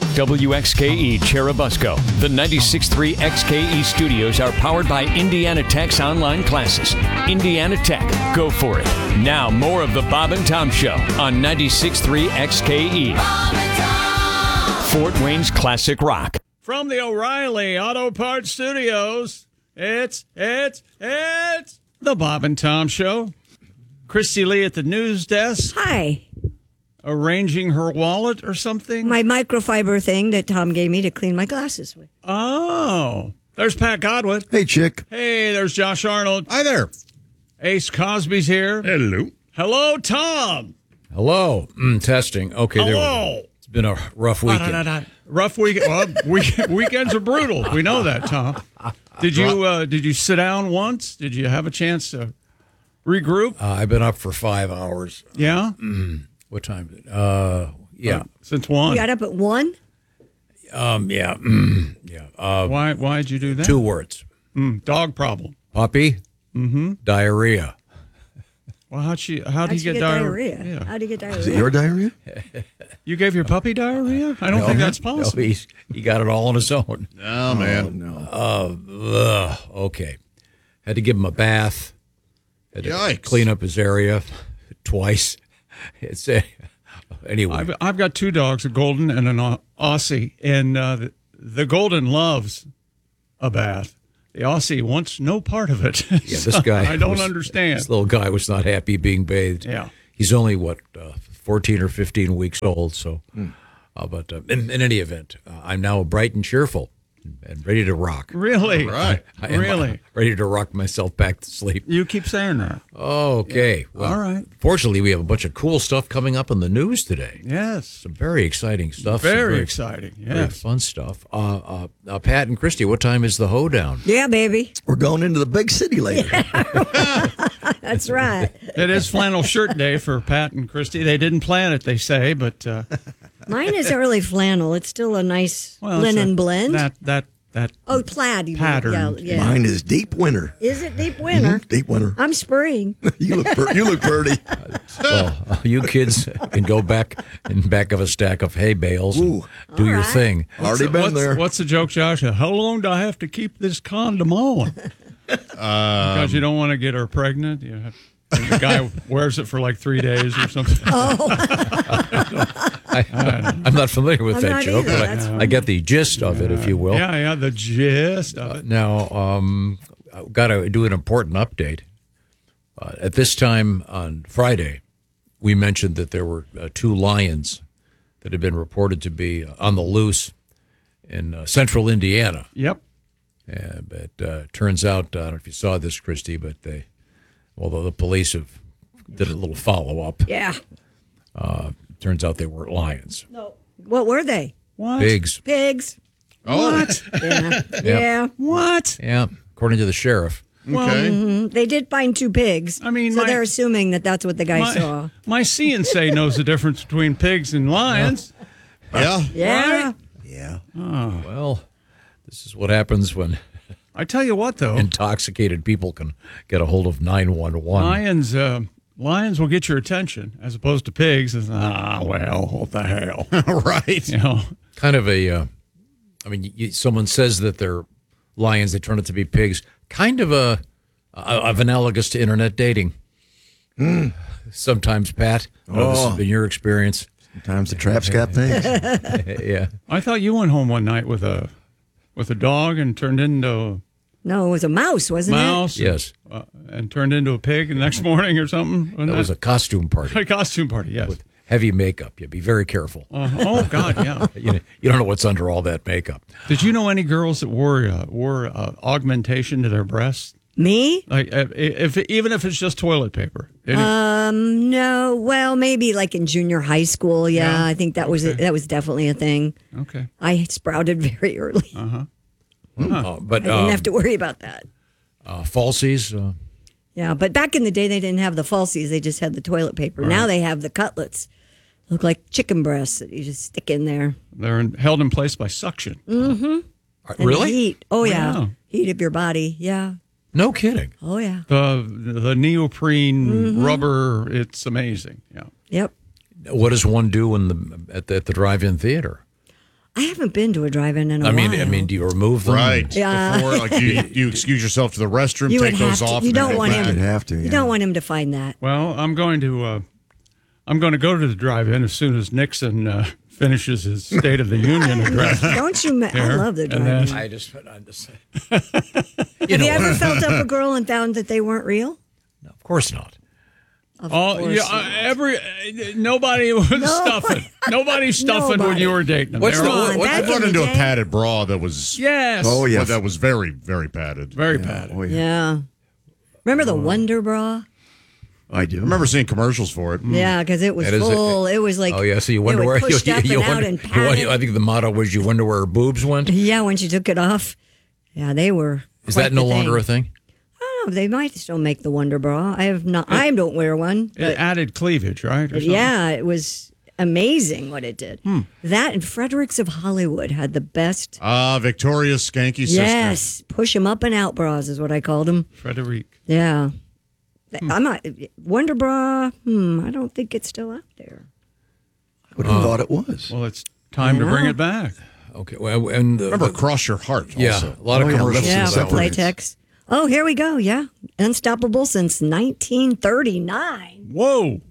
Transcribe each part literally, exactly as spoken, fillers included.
W X K E Cherubusco. The ninety-six point three X K E studios are powered by Indiana Tech's online classes. Indiana Tech, go for it. Now, more of the Bob and Tom Show on ninety-six point three X K E. Fort Wayne's Classic Rock. From the O'Reilly Auto Parts Studios, it's, it's, it's the Bob and Tom Show. Christy Lee at the news desk. Hi. Arranging her wallet or something? My microfiber thing that Tom gave me to clean my glasses with. Oh. There's Pat Godwin. Hey, chick. Hey, there's Josh Arnold. Hi there. Ace Cosby's here. Hello. Hello, Tom. Hello. Mm, testing. Okay, there we Hello. go. It's been a rough weekend. Da, da, da, da. Rough weekend. Well, week- weekends are brutal. We know that, Tom. Did you uh, did you sit down once? Did you have a chance to regroup? Uh, I've been up for five hours. Yeah. Mm, what time is it? Uh, yeah. Uh, since one. You got up at one? Um. Yeah. Mm, yeah. Uh, Why? Why'd you do that? Two words. Mm, dog problem. Puppy. Mm-hmm. Diarrhea. Well, how'd she? How How'd did you get, diarrhea? diarrhea? Yeah. How do you get diarrhea? Is it your diarrhea? You gave your puppy diarrhea? I don't No, think that's no, possible. he's, he got it all on his own. Oh, man. No. Uh, ugh, okay. Had to give him a bath. Had to Yikes. clean up his area twice. It's uh, anyway. I've, I've got two dogs, a golden and an Au- Aussie, and uh, the, the golden loves a bath. The Aussie wants no part of it. Yeah, this So guy. I don't was- understand. This little guy was not happy being bathed. Yeah. He's only, what, uh, fourteen or fifteen weeks old. So, uh, but uh, in, in any event, uh, I'm now bright and cheerful and ready to rock. Really? Right. I am, uh, Really? ready to rock myself back to sleep. You keep saying that. Okay. Well, All right. Fortunately, we have a bunch of cool stuff coming up in the news today. Yes. Some very exciting stuff. some Very exciting. Very Yes. fun stuff. Uh, uh, uh, Pat and Christy, what time is the hoedown? Yeah, baby. We're going into the big city later. That's right. It is flannel shirt day for Pat and Christy. They didn't plan it, they say, but uh, Mine isn't really flannel. It's still a nice well, it's linen a- blend. That that that. oh, plaid. You mean. pattern. Yeah, yeah. Mine is deep winter. Is it deep winter? Deep winter. I'm spring. You look, per- you look pretty. Well, uh, you kids can go back in back of a stack of hay bales and Ooh. do your right. thing. Already been what's, there. What's the joke, Josh? How long do I have to keep this condom on? Because you don't want to get her pregnant. You have, the guy wears it for like three days or something. I, I'm not familiar with I'm that not joke, either. but That's I, I get the gist of it, if you will. Yeah, yeah, the gist of it. Now, um, I've got to do an important update. Uh, at this time on Friday, we mentioned that there were uh, two lions that had been reported to be on the loose in uh, central Indiana. Yep. Uh, but uh, turns out, I don't know if you saw this, Christy, but they, although the police have did a little follow up, Yeah. uh, turns out they weren't lions, No. What were they? What? pigs. Pigs. What? Yeah. Yeah. What? Yeah, according to the sheriff. Okay. Mhm. They did find two pigs. I mean, so my- they're assuming that that's what the guy saw. My, my see and say knows the difference between pigs and lions. Yeah. Yeah. Right? Yeah. Well, this is what happens when I tell you what, though, intoxicated people can get a hold of nine one one. lions, uh, lions will get your attention as opposed to pigs. It's, ah, well, what the hell? Right. You know, Kind of a, uh, I mean, you, someone says that they're lions, they turn out to be pigs. Kind of a, of analogous to internet dating. Mm. Sometimes, Pat, I know this Oh. has been your experience. Sometimes the trap's got things. Yeah. I thought you went home one night with a with a dog and turned into No, it was a mouse, a wasn't mouse. Yes. and, uh, and turned into a pig the next morning or something. Wasn't That was a costume party a costume party. Yes. with heavy makeup. You'd be very careful. Uh, oh God, yeah. You, know, you don't know what's under all that makeup. Did you know any girls that wore uh, wore uh, augmentation to their breasts? it? Me? Like uh, if even if it's just toilet paper. Any- Um, no. Well, maybe like in junior high school. Yeah, Yeah? I think that was that was definitely a thing. okay. I sprouted very early. Uh-huh. Uh, but I didn't um, have to worry about that. uh, falsies, uh, Yeah, but back in the day, they didn't have the falsies. They just had the toilet paper. Now they have the cutlets. Look like chicken breasts that you just stick in there. They're in, held in place by suction. And really? Heat. Oh, yeah. yeah. Heat of your body. Yeah. No kidding. Oh, yeah. The the neoprene Mm-hmm. rubber, it's amazing. Yeah. Yep. What does one do in the at the, at the drive-in theater? I haven't been to a drive-in in a I mean, while. I mean, do you remove them? Right. Yeah. Before, like, you, you excuse yourself to the restroom, You take would have those to. off. You and don't then want back. him. You'd have to, You yeah. don't want him to find that. Well, I'm going to uh, I'm going to go to the drive-in as soon as Nixon uh, finishes his State of the Union address. Don't you? Ma- I Here, love the and drive-in. then- I just, I just you Have know, you ever felt up a girl and found that they weren't real? No, of course not. Of Oh, course yeah, not. uh, every uh, nobody was No. stuffing. Nobody's stuffing when Nobody. you were dating them. What's They're the- all- Come on, what- back I run in the into a day- padded bra that was yes. Oh, well, yes. that was very, very padded. Very Yeah. bad. Oh, yeah. Yeah. Remember the Wonder Bra? I do. I remember seeing commercials for it. Yeah, because it was That is a- full. it was like Oh yeah, so you it wonder would where push you, up you, and out wonder, and you wonder- padded. I think the motto was you wonder where her boobs went. Yeah, when she took it off. Yeah, they were. Is quite that no the longer a thing. thing? I don't know. They might still make the Wonder Bra. I have not. I don't wear one. It added cleavage, right? Or something? Yeah, it was amazing what it did. Hmm. That and Fredericks of Hollywood had the best. Ah, Victoria's skanky sister. Yes, push 'em up and out bras is what I called them. Frederic. Yeah, I'm not Wonder Bra. Hmm, I don't think it's still out there. I would have thought it was. Well, it's time to bring it back. Okay, well, and the, Remember the- Cross Your Heart yeah, also. a lot of Oh, yeah, commercials. Yeah, Listen, for about that. Playtex. Oh, here we go. Yeah, unstoppable since nineteen thirty-nine. Whoa.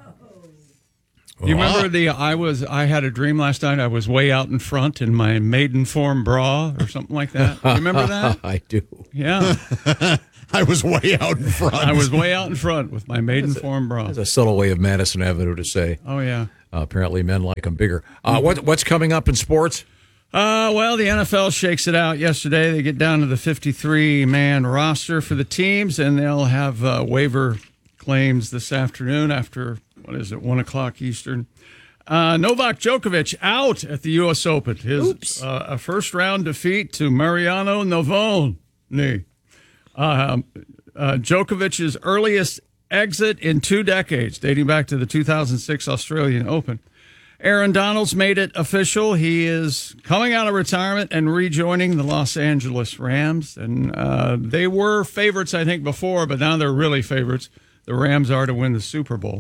You remember the I was I had a dream last night. I was way out in front in my maiden form bra or something like that. You remember that? I do. Yeah, I was way out in front. I was way out in front with my maiden form bra. That's a subtle way of Madison Avenue to say. Oh yeah. Uh, apparently, men like them bigger. Uh, what, what's coming up in sports? Uh, well, the N F L shakes it out yesterday. They get down to the fifty-three man roster for the teams, and they'll have uh, waiver claims this afternoon after, what is it, one o'clock Eastern. Uh, Novak Djokovic out at the U S Open. His uh, a first-round defeat to Mariano Navone. Um, uh, Djokovic's earliest exit in two decades, dating back to the two thousand six Australian Open. Aaron Donald's made it official. He is coming out of retirement and rejoining the Los Angeles Rams. And uh, they were favorites, I think, before, but now they're really favorites. The Rams are to win the Super Bowl.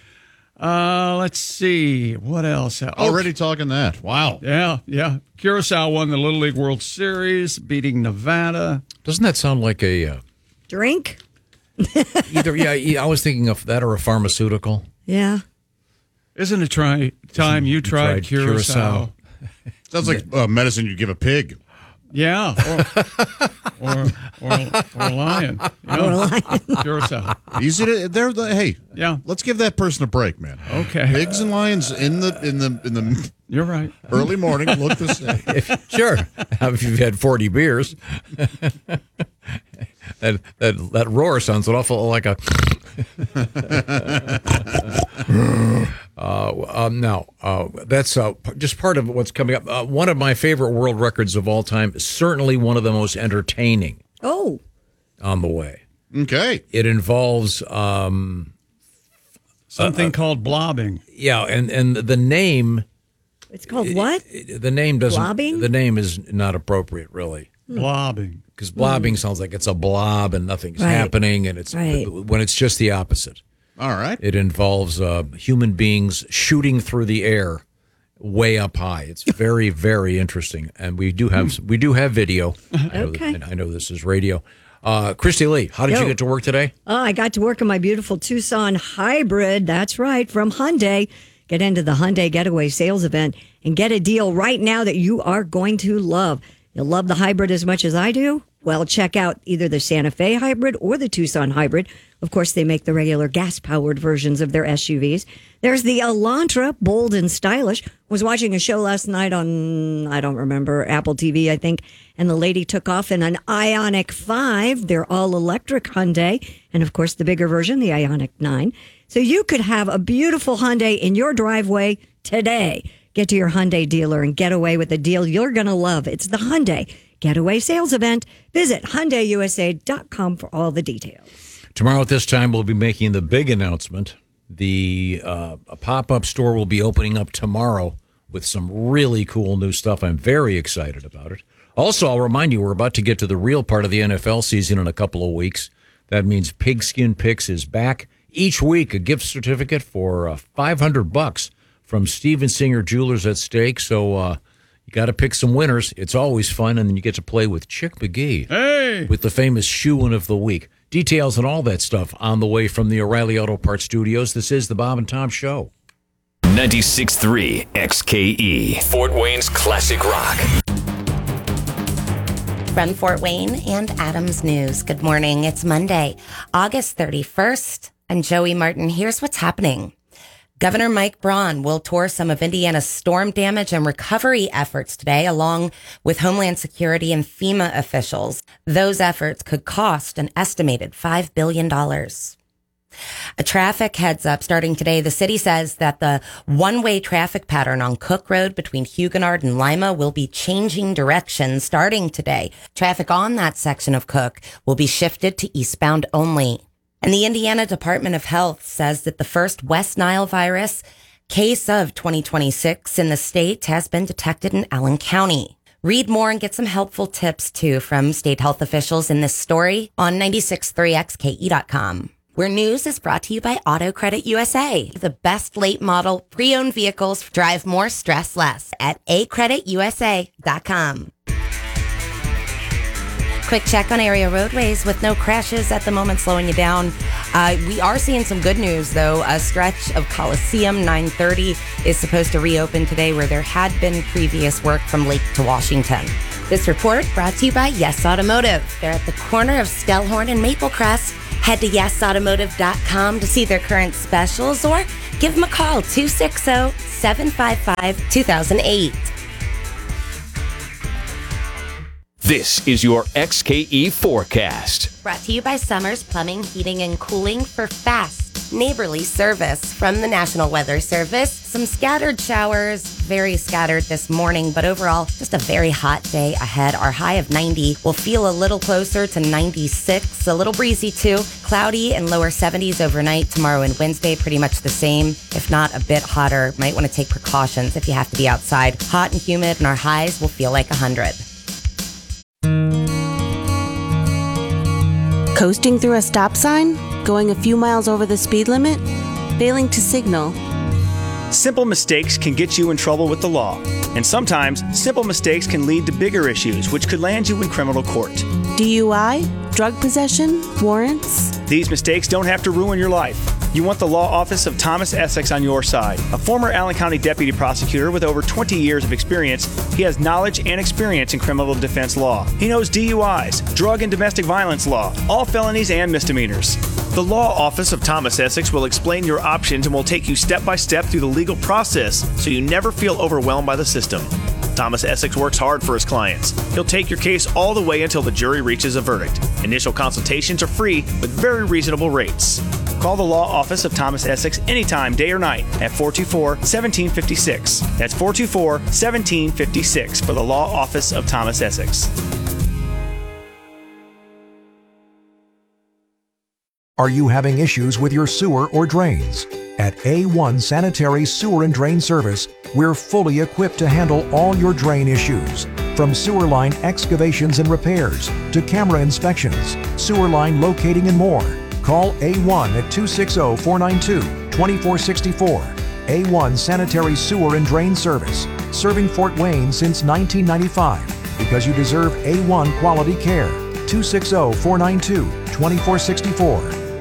Uh, let's see. What else? Oh, Already talking that. Wow. Yeah, yeah. Curacao won the Little League World Series, beating Nevada. Doesn't that sound like a uh, Drink? either? Yeah, yeah, I was thinking of that or a pharmaceutical. Yeah. Isn't it try, time you tried, tried Curacao? Curacao? Sounds like uh, medicine you'd give a pig. Yeah, or or, or, or a lion. You know? Or a lion. Curacao. Easy to. They're the. Hey. Yeah. Let's give that person a break, man. Okay. Pigs and lions in the in the in the You're right. early morning look the same. If, sure, if you've had forty beers, that that that roar sounds an awful like a. uh, um, now, uh, that's uh, p- just part of what's coming up. Uh, one of my favorite world records of all time, certainly one of the most entertaining Oh, on the way. Okay. It involves, um, Something called blobbing. yeah, and, and the name, it's called what? the name doesn't, Blobbing? the name is not appropriate, really. Blobbing. Because blobbing sounds like it's a blob and nothing's Right. happening, and it's Right. when it's just the opposite. All right. It involves uh, human beings shooting through the air, way up high. It's very, very interesting, and we do have we do have video. I know, Okay. that, I know this is radio. Uh, Christy Lee, how did Yo. you get to work today? Oh, I got to work on my beautiful Tucson hybrid. That's right, from Hyundai. Get into the Hyundai Getaway sales event and get a deal right now that you are going to love. You'll love the hybrid as much as I do? Well, check out either the Santa Fe hybrid or the Tucson hybrid. Of course, they make the regular gas-powered versions of their S U Vs. There's the Elantra, bold and stylish. Was watching a show last night on, I don't remember, Apple T V, I think, and the lady took off in an Ioniq five. They're all-electric Hyundai, and of course, the bigger version, the Ioniq nine. So you could have a beautiful Hyundai in your driveway today. Get to your Hyundai dealer and get away with a deal you're going to love. It's the Hyundai Getaway Sales Event. Visit Hyundai U S A dot com for all the details. Tomorrow at this time, we'll be making the big announcement. The uh, a pop-up store will be opening up tomorrow with some really cool new stuff. I'm very excited about it. Also, I'll remind you, we're about to get to the real part of the N F L season in a couple of weeks. That means Pigskin Picks is back. Each week, a gift certificate for uh, five hundred bucks from Steven Singer Jewelers at stake. So uh, You got to pick some winners. It's always fun, and then you get to play with Chick McGee Hey! with the famous Shoe-In of the Week. Details and all that stuff on the way from the O'Reilly Auto Parts Studios. This is the Bob and Tom Show. ninety-six point three X K E, Fort Wayne's classic rock. From Fort Wayne and Adams News, good morning. It's Monday, August thirty-first. I'm Joey Martin. Here's what's happening. Governor Mike Braun will tour some of Indiana's storm damage and recovery efforts today, along with Homeland Security and FEMA officials. Those efforts could cost an estimated five billion dollars. A traffic heads up starting today. The city says that the one-way traffic pattern on Cook Road between Huguenot and Lima will be changing direction starting today. Traffic on that section of Cook will be shifted to eastbound only. And the Indiana Department of Health says that the first West Nile virus case of twenty twenty-six in the state has been detected in Allen County. Read more and get some helpful tips, too, from state health officials in this story on ninety-six point three X K E dot com. Where news is brought to you by Auto Credit U S A. The best late model pre-owned vehicles drive more, stress less at a credit u s a dot com. Quick check on area roadways with no crashes at the moment slowing you down. Uh, we are seeing some good news, though. A stretch of Coliseum nine thirty is supposed to reopen today where there had been previous work from Lake to Washington. This report brought to you by Yes Automotive. They're at the corner of Stellhorn and Maplecrest. Head to yes automotive dot com to see their current specials or give them a call, two six zero, seven five five, two thousand eight. This is your X K E forecast. Brought to you by Summers Plumbing, Heating, and Cooling for fast, neighborly service from the National Weather Service. Some scattered showers, very scattered this morning, but overall, just a very hot day ahead. Our high of ninety will feel a little closer to ninety-six, a little breezy too. Cloudy and lower seventies overnight. Tomorrow and Wednesday, pretty much the same, if not a bit hotter. Might want to take precautions if you have to be outside. Hot and humid, and our highs will feel like one hundred. Coasting through a stop sign? Going a few miles over the speed limit? Failing to signal? Simple mistakes can get you in trouble with the law. And sometimes, simple mistakes can lead to bigger issues, which could land you in criminal court. D U I? Drug possession? Warrants? These mistakes don't have to ruin your life. You want the law office of Thomas Essex on your side. A former Allen County deputy prosecutor with over twenty years of experience, he has knowledge and experience in criminal defense law. He knows D U Is, drug and domestic violence law, all felonies and misdemeanors. The law office of Thomas Essex will explain your options and will take you step by step through the legal process so you never feel overwhelmed by the system. Thomas Essex works hard for his clients. He'll take your case all the way until the jury reaches a verdict. Initial consultations are free with very reasonable rates. Call the law office of Thomas Essex anytime, day or night, at four two four, one seven five six. That's four two four, one seven five six for the law office of Thomas Essex. Are you having issues with your sewer or drains? At A one Sanitary Sewer and Drain Service, we're fully equipped to handle all your drain issues. From sewer line excavations and repairs to camera inspections, sewer line locating and more. Call A one at two six zero, four nine two, two four six four. A one Sanitary Sewer and Drain Service, serving Fort Wayne since nineteen ninety-five. Because you deserve A one quality care. two six zero, four nine two, two four six four.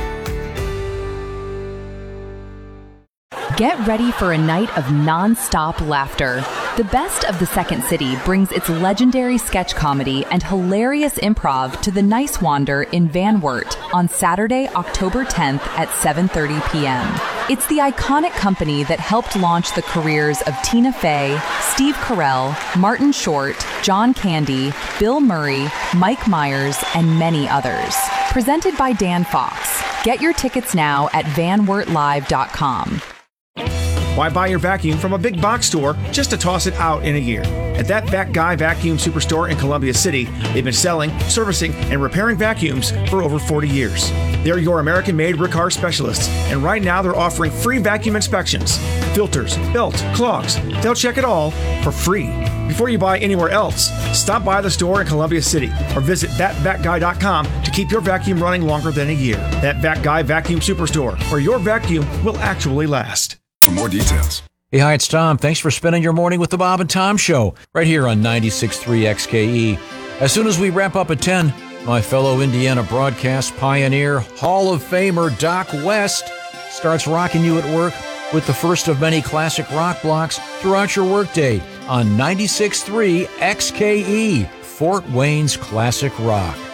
Get ready for a night of non-stop laughter. The Best of the Second City brings its legendary sketch comedy and hilarious improv to the Nice Wander in Van Wert on Saturday, October tenth at seven thirty p.m. It's the iconic company that helped launch the careers of Tina Fey, Steve Carell, Martin Short, John Candy, Bill Murray, Mike Myers, and many others. Presented by Dan Fox. Get your tickets now at van wert live dot com. Why buy your vacuum from a big box store just to toss it out in a year? At that Vac Guy Vacuum Superstore in Columbia City, they've been selling, servicing, and repairing vacuums for over forty years. They're your American-made Riccar specialists, and right now they're offering free vacuum inspections. Filters, belts, clogs. They'll check it all for free. Before you buy anywhere else, stop by the store in Columbia City or visit that vac guy dot com to keep your vacuum running longer than a year. That Vac Guy Vacuum Superstore, where your vacuum will actually last. For more details, Hey, hi, it's Tom. Thanks for spending your morning with the Bob and Tom Show right here on ninety-six point three X K E. As soon as we wrap up at ten, my fellow Indiana broadcast pioneer, Hall of Famer Doc West starts rocking you at work with the first of many classic rock blocks throughout your workday on ninety-six point three X K E, Fort Wayne's classic rock.